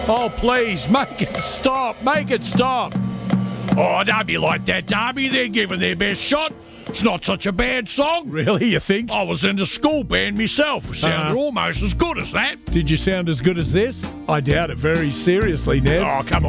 Oh, please, make it stop. Make it stop. Oh, don't be like that, Darby. They're giving their best shot. It's not such a bad song. Really, you think? I was in the school band myself. It sounded almost as good as that. Did you sound as good as this? I doubt it very seriously, Nev. Oh, come on.